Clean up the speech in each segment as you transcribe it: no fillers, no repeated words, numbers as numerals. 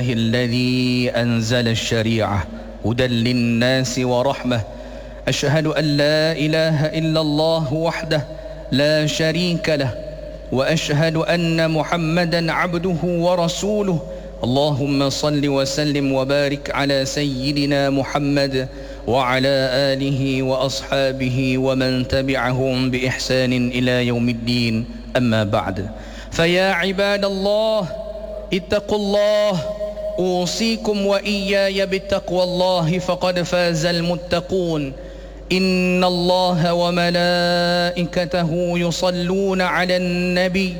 الذي أنزل الشريعة هدى للناس ورحمة. أشهد أن لا إله إلا الله وحده لا شريك له، وأشهد أن محمدا عبده ورسوله. اللهم صل وسلم وبارك على سيدنا محمد وعلى آله وأصحابه ومن تبعهم بإحسان إلى يوم الدين. أما بعد، فيا عباد الله اتقوا الله، أوصيكم وإياي بتقوى الله فقد فاز المتقون. إن الله وملائكته يصلون على النبي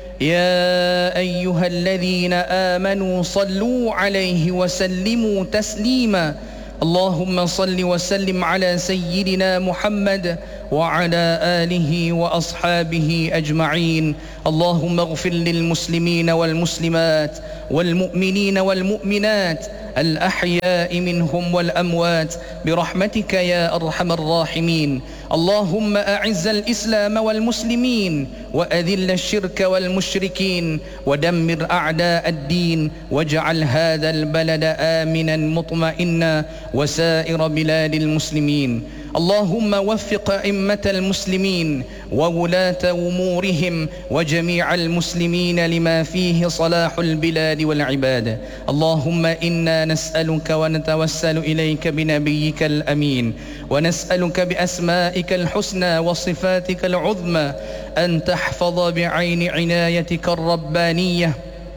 يا أيها الذين آمنوا صلوا عليه وسلموا تسليما. اللهم صل وسلم على سيدنا محمد وعلى آله وأصحابه أجمعين. اللهم اغفر للمسلمين والمسلمات والمؤمنين والمؤمنات الأحياء منهم والأموات برحمتك يا أرحم الراحمين. اللهم أعز الإسلام والمسلمين وأذل الشرك والمشركين ودمر أعداء الدين، واجعل هذا البلد آمنا مطمئنا وسائر بلاد المسلمين. اللهم وفق أئمة المسلمين وولاة أمورهم وجميع المسلمين لما فيه صلاح البلاد والعباد. اللهم إنا نسألك ونتوسل إليك بنبيك الأمين، ونسألك بأسمائك الحسنى وصفاتك العظمى أن تحفظ بعين عنايتك الربانية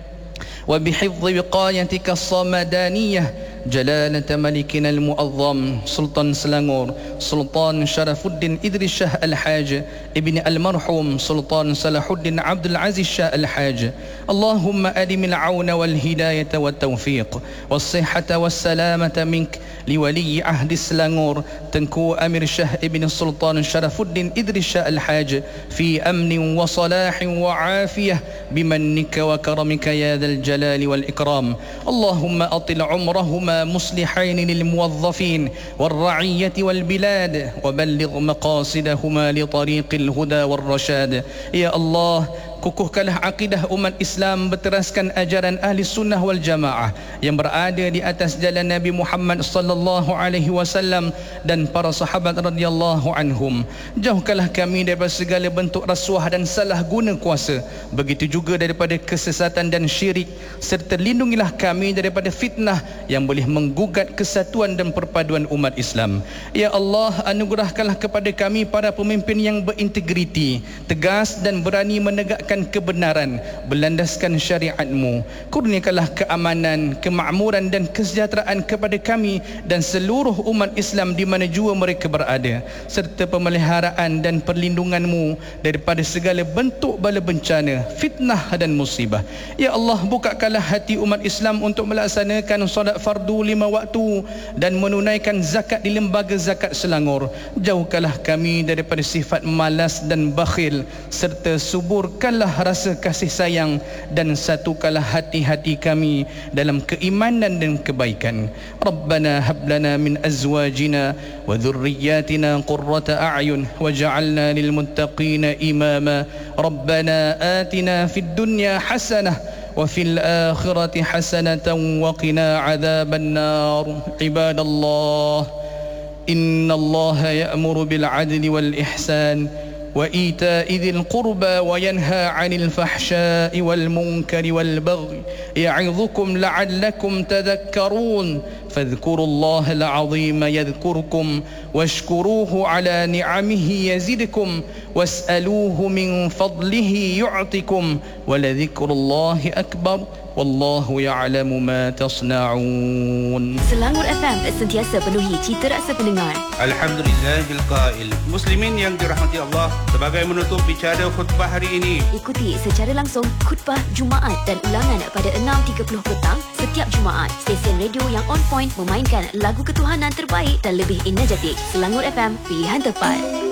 وبحفظ وقايتك الصمدانية جلالة ملكنا المؤظم سلطان سلانغور سلطان شرف الدين إدريس شاه الحاج ابن المرحوم سلطان صلاح الدين عبد العزيز شاه الحاج. اللهم أدم العون والهداية والتوفيق والصحة والسلامة منك لولي عهد سلانغور تنكو أمير شاه ابن السلطان شرف الدين إدريس شاه الحاج في أمن وصلاح وعافية بمنك وكرمك يا ذا الجلال والإكرام. اللهم أطل عمرهما مصلحين للموظفين والرعية والبلاد، وبلغ مقاصدهما لطريق الهدى والرشاد. يا الله، kukuhkanlah akidah umat Islam berteraskan ajaran ahli sunnah wal jamaah yang berada di atas jalan Nabi Muhammad sallallahu alaihi wasallam dan para sahabat radhiyallahu anhum. Jauhkanlah kami daripada segala bentuk rasuah dan salah guna kuasa, begitu juga daripada kesesatan dan syirik, serta lindungilah kami daripada fitnah yang boleh menggugat kesatuan dan perpaduan umat Islam. Ya Allah, anugerahkanlah kepada kami para pemimpin yang berintegriti, tegas dan berani menegakkan kebenaran berlandaskan syariat-Mu. Kurniakanlah keamanan, kemakmuran dan kesejahteraan kepada kami dan seluruh umat Islam di mana jua mereka berada, serta pemeliharaan dan perlindungan-Mu daripada segala bentuk bala bencana, fitnah dan musibah. Ya Allah, bukakanlah hati umat Islam untuk melaksanakan solat fardu 5 waktu dan menunaikan zakat di lembaga zakat Selangor. Jauhkanlah kami daripada sifat malas dan bakhil, serta suburkanlah rasa kasih sayang dan satukanlah hati-hati kami dalam keimanan dan kebaikan. Rabbana hab lana min azwajina wa dhurriyyatina qurrata a'yun waj'alna lil muttaqina imama. Rabbana atina fid dunya hasanah wa fil akhirati hasanatan wa qina adzaban nar. Ibadallah, innallaha ya'muru bil 'adli wal ihsan وإيتاء ذي القربى وينهى عن الفحشاء والمنكر والبغي يعظكم لعلكم تذكرون. فاذكروا الله العظيم يذكركم واشكروه على نعمه يزدكم واسألوه من فضله يعطكم ولذكر الله أكبر Wallahu ya'lamu ma tasna'un. Selangor FM sentiasa penuhi cita rasa pendengar. Alhamdulillahil qail. Muslimin yang dirahmati Allah, sebagai menutup bicara khutbah hari ini, ikuti secara langsung khutbah Jumaat dan ulangan pada 6.30 petang setiap Jumaat. Stesen radio yang on point memainkan lagu ketuhanan terbaik dan lebih energetik. Selangor FM, pilihan tepat.